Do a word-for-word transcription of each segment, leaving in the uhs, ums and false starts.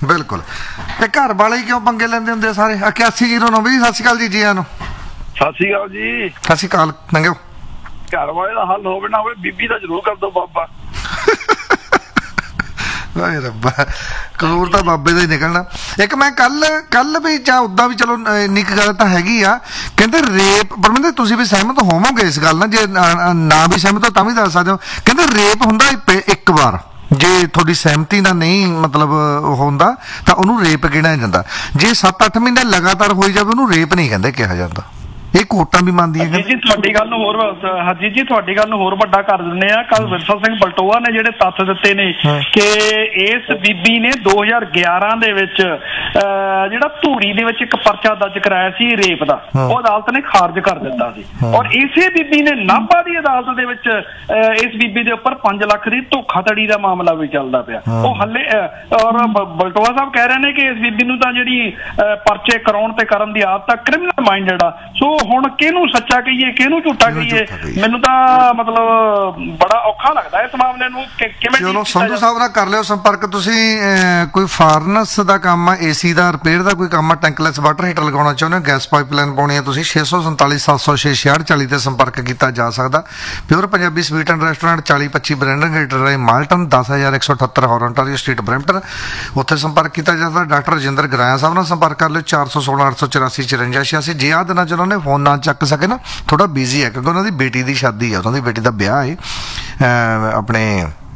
ਬਿਲਕੁਲ। ਤੇ ਘਰ ਵਾਲੇ ਹੀ ਕਿਉਂ ਪੰਗੇ ਲੈਂਦੇ ਹੁੰਦੇ ਸਾਰੇ? ਇਕਿਆਸੀ ਜੀਰੋ ਨੌ ਵੀ ਸਤਿ ਸ਼੍ਰੀ ਅਕਾਲ ਜੀ, ਜੀਆਂ ਨੂੰ ਸਤਿ ਸ਼੍ਰੀ ਅਕਾਲ ਜੀ। ਸਤਿ ਸ਼੍ਰੀ ਅਕਾਲ। ਨੰਗਿਓ ਘਰ ਵਾਲੇ ਦਾ ਹੱਲ ਹੋਵੇ ਨਾ ਹੋਵੇ, ਬੀਬੀ ਦਾ ਜ਼ਰੂਰ ਕਰ ਦੋ ਬਾਬਾ। ਵਾਹਿ ਰੱਬਾ, ਕਸੂਰ ਤਾਂ ਬਾਬੇ ਦਾ ਹੀ ਨਿਕਲਣਾ। ਇੱਕ ਮੈਂ ਕੱਲ ਕੱਲ ਵੀ ਜਾਂ ਉੱਦਾਂ ਵੀ ਚਲੋ ਇੰਨੀ ਕੁ ਗੱਲ ਤਾਂ ਹੈਗੀ ਆ, ਕਹਿੰਦੇ ਰੇਪ, ਪਰਮਿੰਦਰ ਤੁਸੀਂ ਵੀ ਸਹਿਮਤ ਹੋਵੋਗੇ ਇਸ ਗੱਲ ਨਾਲ, ਜੇ ਨਾ ਵੀ ਸਹਿਮਤ ਹੋ ਤਾਂ ਵੀ ਦੱਸ ਸਕਦੇ ਹੋ। ਕਹਿੰਦੇ ਰੇਪ ਹੁੰਦਾ ਇੱਕ ਵਾਰ, ਜੇ ਤੁਹਾਡੀ ਸਹਿਮਤੀ ਨਾਲ ਨਹੀਂ ਮਤਲਬ ਹੁੰਦਾ ਤਾਂ ਉਹਨੂੰ ਰੇਪ ਗਿਣਿਆ ਜਾਂਦਾ। ਜੇ ਸੱਤ ਅੱਠ ਮਹੀਨੇ ਲਗਾਤਾਰ ਹੋਈ ਜਾਵੇ ਉਹਨੂੰ ਰੇਪ ਨਹੀਂ ਕਹਿੰਦੇ ਕਿਹਾ ਜਾਂਦਾ। ਇਹ ਕੋਰਟਾਂ ਵੀ ਮੰਨਦੀਆਂ। ਜੀ ਜੀ ਤੁਹਾਡੀ ਗੱਲ ਨੂੰ ਹੋਰ ਹਰਜੀਤ ਜੀ ਤੁਹਾਡੀ ਗੱਲ ਨੂੰ ਹੋਰ ਵੱਡਾ ਕਰ ਦਿੰਦੇ ਆ। ਕੱਲ ਵਿਰਸਾ ਸਿੰਘ ਬਲਟੋਆ ਨੇ ਜਿਹੜੇ ਤੱਥ ਦਿੱਤੇ ਨੇ ਕਿ ਇਸ ਬੀਬੀ ਨੇ ਦੋ ਹਜ਼ਾਰ ਗਿਆਰਾਂ ਦੇ ਵਿੱਚ ਜਿਹੜਾ ਧੂਰੀ ਦੇ ਵਿੱਚ ਇੱਕ ਪਰਚਾ ਦਰਜ ਕਰਾਇਆ ਸੀ ਰੇਪ ਦਾ, ਉਹ ਅਦਾਲਤ ਨੇ ਖਾਰਜ ਕਰ ਦਿੱਤਾ ਸੀ। ਔਰ ਇਸੇ ਬੀਬੀ ਨੇ ਨਾਭਾ ਦੀ ਅਦਾਲਤ ਦੇ ਵਿੱਚ ਇਸ ਬੀਬੀ ਦੇ ਉੱਪਰ ਪੰਜ ਲੱਖ ਦੀ ਧੋਖਾਧੜੀ ਦਾ ਮਾਮਲਾ ਵੀ ਚੱਲਦਾ ਪਿਆ। ਉਹ ਹੱਲੇ ਔਰ ਬਲਟੋਆ ਸਾਹਿਬ ਕਹਿ ਰਹੇ ਨੇ ਕਿ ਇਸ ਬੀਬੀ ਨੂੰ ਤਾਂ ਜਿਹੜੀ ਪਰਚੇ ਕਰਾਉਣ ਤੇ ਕਰਨ ਦੀ ਆਦਤ ਆ, ਕ੍ਰਿਮੀਨਲ ਮਾਈਂਡਡ ਆ। ਸੋ ਹੁਣ ਕਿਹਨੂੰ ਸੱਚਾ ਕਹੀਏ, ਕਿਹਨੂੰ ਝੂਠਾ ਕਹੀਏ, ਮੈਨੂੰ ਤਾਂ ਮਤਲਬ ਬੜਾ ਔਖਾ ਲੱਗਦਾ ਇਸ ਮਾਮਲੇ ਨੂੰ ਕਿਵੇਂ। ਚਲੋ ਸੰਧੂ ਸਾਹਿਬ ਨਾਲ ਕਰ ਲਿਓ ਸੰਪਰਕ ਤੁਸੀਂ। ਕੋਈ ਫਾਰਨਸ ਦਾ ਕੰਮ ਆ, ਏਸੀ ਦਾ ਰਿਪੇਅਰ ਦਾ ਕੋਈ ਕੰਮ ਆ, ਟੈਂਕਲੈਸ ਵਾਟਰ ਹੀਟਰ ਲਗਾਉਣਾ ਚਾਹੁੰਦੇ ਹੋ, ਗੈਸ ਪਾਈਪਲਾਈਨ ਪਾਉਣੀ ਹੈ, ਤੁਸੀਂ ਛੇ ਸੌ ਸੰਤਾਲੀ ਸੱਤ ਸੌ ਛੇ ਛਿਆਹਠ ਚਾਲੀ ਤੇ ਸੰਪਰਕ ਕੀਤਾ ਜਾ ਸਕਦਾ। Pure Punjabi sweet and restaurant ਚਾਲੀ ਪੱਚੀ ਬਰੈਂਡਨ ਗੇਟ ਰਾਏ ਮਾਲਟਨ ਦਸ ਹਜ਼ਾਰ ਇੱਕ ਸੌ ਅਠੱਤਰ ਹੌਰਨਟਾਰੀ ਸਟਰੀਟ ਬਰੈਂਪਟਨ, ਉੱਥੇ ਸੰਪਰਕ ਕੀਤਾ ਜਾ ਸਕਦਾ। ਡਾਕਟਰ ਰਜਿੰਦਰ ਗਰਾਇਆ ਸਾਹਿਬ ਨਾਲ ਸੰਪਰਕ ਕਰ ਲਿਓ ਚਾਰ ਸੌ ਸੋਲਾਂ ਅੱਠ ਸੌ ਚੁਰਾਸੀ ਚੁਰੰਜਾ ਛਿਆਸੀ। ਜੇ ਆਹ ਦਿਨਾਂ 'ਚ ਉਹਨਾਂ ਨੇ ਫੋਨ ਨਾ ਚੱਕ ਸਕੇ ਨਾ, ਥੋੜਾ ਬਿਜ਼ੀ ਹੈ ਕਿਉਂਕਿ ਉਹਨਾਂ ਦੀ ਬੇਟੀ ਦੀ ਸ਼ਾਦੀ ਹੈ, ਉਹਨਾਂ ਦੀ ਬੇਟੀ ਦਾ ਵਿਆਹ ਹੈ ਆਪਣੇ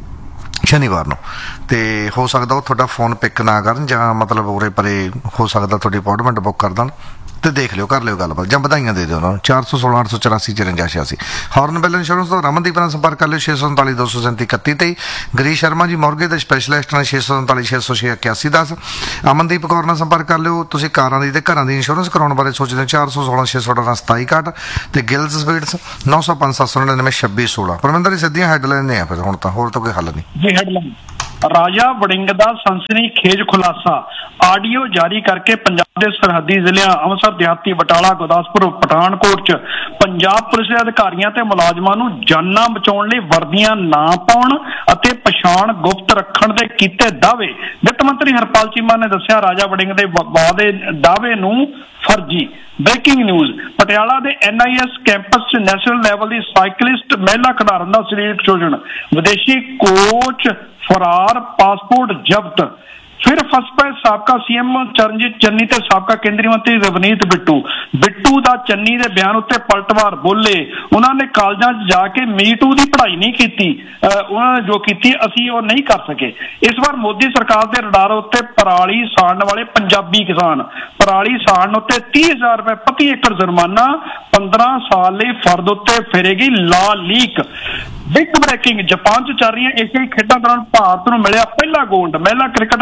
ਸ਼ਨੀਵਾਰ ਨੂੰ, ਤੇ ਹੋ ਸਕਦਾ ਉਹ ਤੁਹਾਡਾ ਫੋਨ ਪਿਕ ਨਾ ਕਰਨ ਜਾਂ ਮਤਲਬ ਉਰੇ ਪਰੇ ਹੋ ਸਕਦਾ ਤੁਹਾਡੀ ਅਪਾਇੰਟਮੈਂਟ ਬੁੱਕ ਕਰ ਦੇਣ। ਤੇ ਦੇਖ ਲਿਓ, ਕਰ ਲਿਓ ਗੱਲਬਾਤ ਜਾਂ ਵਧਾਈਆਂ ਦੇ ਦਿਓ ਉਹਨਾਂ ਨੂੰ। ਚਾਰ ਸੌ ਸੋਲਾਂ ਅੱਠ ਸੌ ਚੁਰਾਸੀ ਚੁਰੰਜਾ ਛਿਆਸੀ। ਹੌਰਨਬਿਲ ਇੰਸ਼ੋਰੈਂਸ ਤੋਂ ਰਮਨਦੀਪ ਨਾਲ ਸੰਪਰਕ ਕਰ ਲਿਓ ਛੇ ਸੌ ਸੰਤਾਲੀ ਦੋ ਸੌ ਸੈਂਤੀ ਇਕੱਤੀ ਤੇਈ। ਗਰੀਸ਼ ਸ਼ਰਮਾ ਜੀ ਮੋਰਗੇ ਦੇ ਸਪੈਸ਼ਲਿਸਟ ਨੇ ਛੇ ਸੌ ਸੰਤਾਲੀ ਛੇ ਸੌ ਛੇ ਇਕਿਆਸੀ ਦਸ। ਅਮਨਦੀਪ ਕੌਰ ਨਾਲ ਸੰਪਰਕ ਕਰ ਲਿਓ ਤੁਸੀਂ ਕਾਰਾਂ ਦੀ ਤੇ ਘਰਾਂ ਦੀ ਇੰਸ਼ੋਰੈਂਸ ਕਰਾਉਣ ਬਾਰੇ ਸੋਚਦੇ ਹੋ, ਚਾਰ ਸੌ ਸੋਲਾਂ ਛੇ ਸੌ ਅਠਾਰਾਂ ਸਤਾਈ ਇਕਾਹਠ। ਤੇ ਗਿਲਸ ਸਵੀਟਸ ਨੌ ਸੌ ਪੰਜ ਸੱਤ ਸੌ ਨੜਿਨਵੇਂ ਛੱਬੀ ਸੋਲਾਂ। ਪਰਮਿੰਦਰ ਜੀ ਸਿੱਧੀਆਂ ਹੈਡਲਾਈਨ ਨੇ ਆ ਫਿਰ ਹੁਣ ਤਾਂ, ਹੋਰ ਤਾਂ ਕੋਈ ਹੱਲ ਨਹੀਂ ਜੀ। ਹੈਡਲਾਈਨ ਰਾਜਾ ਵੜਿੰਗ ਦਾ ਸਨਸਨੀ ਖੇਜ ਖੁਲਾਸਾ, ਆਡੀਓ ਜਾਰੀ ਕਰਕੇ ਪੰਜਾਬ ਦੇ ਸਰਹੱਦੀ ਜ਼ਿਲ੍ਹਿਆਂ ਅੰਮ੍ਰਿਤਸਰ ਦਿਹਾਤੀ ਬਟਾਲਾ ਗੁਰਦਾਸਪੁਰ ਪਠਾਨਕੋਟ 'ਚ ਪੰਜਾਬ ਪੁਲਿਸ ਦੇ ਅਧਿਕਾਰੀਆਂ ਤੇ ਮੁਲਾਜ਼ਮਾਂ ਨੂੰ ਜਾਨਾਂ ਬਚਾਉਣ ਲਈ ਵਰਦੀਆਂ ਨਾ ਪਾਉਣ ਅਤੇ ਪਛਾਣ ਗੁਪਤ ਰੱਖਣ ਦੇ ਕੀਤੇ ਦਾਅਵੇ। ਵਿੱਤ ਮੰਤਰੀ ਹਰਪਾਲ ਚੀਮਾ ਨੇ ਦੱਸਿਆ ਰਾਜਾ ਵੜਿੰਗ ਦੇ ਵਾਅਦੇ ਦਾਅਵੇ ਨੂੰ ਫਰਜ਼ੀ। ਬ੍ਰੇਕਿੰਗ ਨਿਊਜ਼, ਪਟਿਆਲਾ ਦੇ ਐਨ ਆਈ ਐਸ ਕੈਂਪਸ 'ਚ ਨੈਸ਼ਨਲ ਲੈਵਲ ਦੀ ਸਾਈਕਲਿਸਟ ਮਹਿਲਾ ਖਿਡਾਰਨ ਦਾ ਸਰੀਰਕ ਸ਼ੋਸ਼ਣ, ਵਿਦੇਸ਼ੀ ਕੋਚ ਫਰਾਰ, ਪਾਸਪੋਰਟ ਜ਼ਬਤ। ਫਿਰ ਫਸ ਪਏ ਸਾਬਕਾ ਸੀ ਐਮ ਚਰਨਜੀਤ ਚੰਨੀ ਤੇ ਸਾਬਕਾ ਕੇਂਦਰੀ ਮੰਤਰੀ ਰਵਨੀਤ ਬਿੱਟੂ। ਬਿੱਟੂ ਦਾ ਚੰਨੀ ਦੇ ਬਿਆਨ ਉੱਤੇ ਪਲਟਵਾਰ ਬੋਲੇ, ਉਹਨਾਂ ਨੇ ਕਾਲਜਾਂ 'ਚ ਜਾ ਕੇ ਮੀਟੂ ਦੀ ਪੜ੍ਹਾਈ ਨਹੀਂ ਕੀਤੀ, ਉਹਨਾਂ ਨੇ ਜੋ ਕੀਤੀ ਅਸੀਂ ਉਹ ਨਹੀਂ ਕਰ ਸਕੇ। ਇਸ ਵਾਰ ਮੋਦੀ ਸਰਕਾਰ ਦੇ ਰਡਾਰ ਉੱਤੇ ਪਰਾਲੀ ਸਾੜਨ ਵਾਲੇ ਪੰਜਾਬੀ ਕਿਸਾਨ, ਪਰਾਲੀ ਸਾੜਨ ਉੱਤੇ ਤੀਹ ਹਜ਼ਾਰ ਰੁਪਏ ਪ੍ਰਤੀ ਏਕੜ ਜੁਰਮਾਨਾ, ਪੰਦਰਾਂ ਸਾਲ ਲਈ ਫਰਦ ਉੱਤੇ ਫਿਰੇਗੀ ਲਾ ਲੀਕ। ਬਿਗ ਬ੍ਰੇਕਿੰਗ, ਜਾਪਾਨ 'ਚ ਚੱਲ ਰਹੀਆਂ ਏਸ਼ੀਆਈ ਖੇਡਾਂ ਦੌਰਾਨ ਭਾਰਤ ਨੂੰ ਮਿਲਿਆ ਪਹਿਲਾ ਗੋਲਡ। ਮਹਿਲਾ ਕ੍ਰਿਕਟ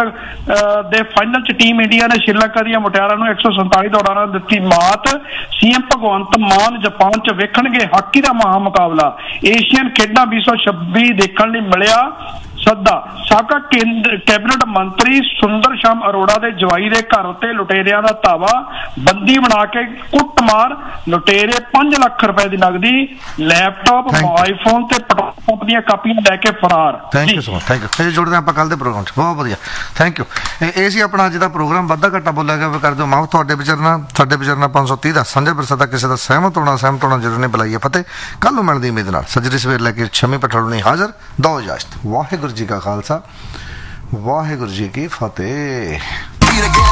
ਦੇ ਫਾਈਨਲ 'ਚ ਟੀਮ ਇੰਡੀਆ ਨੇ ਸ਼੍ਰੀਲੰਕਾ ਦੀਆਂ ਮੁਟਿਆਰਾਂ ਨੂੰ ਇੱਕ ਸੌ ਸੰਤਾਲੀ ਦੌੜਾਂ ਨਾਲ ਦਿੱਤੀ ਮਾਤ। ਸੀਐਮ ਭਗਵੰਤ ਮਾਨ ਜਾਪਾਨ 'ਚ ਵੇਖਣਗੇ ਹਾਕੀ ਦਾ ਮਹਾ ਮੁਕਾਬਲਾ। ਏਸ਼ੀਅਨ ਖੇਡਾਂ ਵੀਹ ਸੌ ਛੱਬੀ ਦੇਖਣ ਲਈ ਮਿਲਿਆ ਸੱਦਾ। ਸਾਬਕਾ ਕੈਬਨਿਟ ਮੰਤਰੀ ਸੁੰਦਰ ਸ਼ਾਮ ਅਰੋੜਾ ਦੇ ਜਵਾਈ ਦੇ ਘਰ ਉੱਤੇ ਲੁਟੇਰਿਆਂ ਦਾ ਧਾਵਾ, ਬੰਦੀ ਬਣਾ ਕੇ ਕੁੱਟਮਾਰ, ਲੁਟੇਰੇ ਪੰਜ ਲੱਖ ਰੁਪਏ ਦੀ ਨਗਦੀ, ਲੈਪਟਾਪ, ਮੋਬਾਈਲ ਫੋਨ ਤੇ ਪੈਟਰੋਲ ਪੰਪ ਦੀਆਂ ਕਾਪੀਆਂ ਲੈ ਕੇ ਫਰਾਰ। Thank you so much, thank you. ਫਿਰ ਜੁੜਦੇ ਆਪਾਂ ਕੱਲ ਦੇ ਪ੍ਰੋਗਰਾਮ 'ਚ, ਬਹੁਤ ਵਧੀਆ, ਥੈਂਕ ਯੂ। ਇਹ ਸੀ ਆਪਣਾ ਅੱਜ ਦਾ ਪ੍ਰੋਗਰਾਮ। ਵਾਧਾ ਘੱਟਾ ਬੋਲਿਆ ਗਿਆ ਕਰ ਦਿਓ ਮਾਫ। ਤੁਹਾਡੇ ਵਿਚਰਨਾ ਸਾਡੇ ਵਿਚਰਨਾ ਪੰਜ ਸੌ ਤੀਹ ਦਾ ਸਾਂਝਾ ਵਿਰਸਾ ਦਾ ਕਿਸੇ ਦਾ ਸਹਿਮਤ ਹੋਣਾ ਸਹਿਮਤ ਹੋਣਾ ਜ਼ਰੂਰ ਨਹੀਂ। ਬੁਲਾਈਏ ਫਤਿਹ। ਕੱਲ ਨੂੰ ਮਿਲਦੀ ਉਮੀਦ ਨਾਲ ਸੱਜਰੀ ਸਵੇਰ ਲੈ ਕੇ ਛਮੀ ਪਠਾਉਣੀ ਹਾਜ਼ਰ। ਦੋ ਇਜਾਜ਼ਤ। ਵਾਹਿਗੁਰੂ ਜੀ ਕਾ ਖਾਲਸਾ, ਵਾਹਿਗੁਰੂ ਜੀ ਕੀ ਫਤਿਹ।